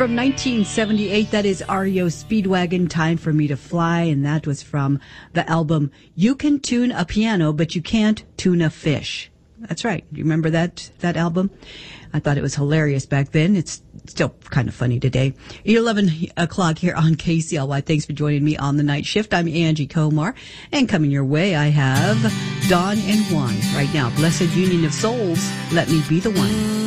from 1978. That is REO Speedwagon, Time for Me to Fly. And that was from the album You Can Tune a Piano, But You Can't Tune a Fish. That's right. Do you remember that album? I thought it was hilarious back then. It's still kind of funny today. 11 o'clock here on KCLY. Thanks for joining me on the night shift. I'm Angie Komar. And coming your way, I have Dawn and Juan right now. Blessed Union of Souls. Let me be the one.